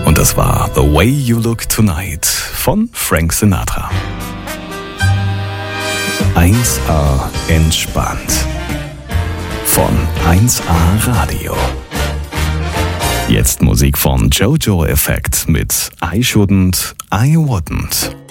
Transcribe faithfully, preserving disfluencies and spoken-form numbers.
Und das war The Way You Look Tonight von Frank Sinatra. eins A entspannt von eins A Radio. Jetzt Musik von Jojo Effect mit I Shouldn't, I Wouldn't.